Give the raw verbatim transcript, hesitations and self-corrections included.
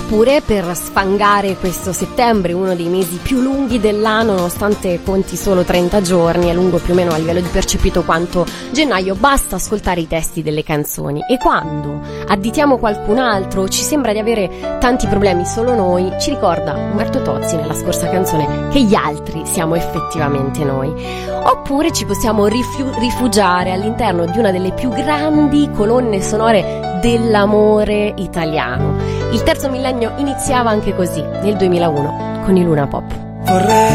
Oppure per sfangare questo settembre, uno dei mesi più lunghi dell'anno, nonostante conti solo trenta giorni, è lungo più o meno a livello di percepito quanto gennaio, basta ascoltare i testi delle canzoni. E quando additiamo qualcun altro, ci sembra di avere tanti problemi solo noi, ci ricorda Umberto Tozzi nella scorsa canzone che gli altri siamo effettivamente noi. Oppure ci possiamo rifiu- rifugiare all'interno di una delle più grandi colonne sonore dell'amore italiano. Il terzo millennio iniziava anche così, nel duemilauno, con i Luna Pop. Vorrei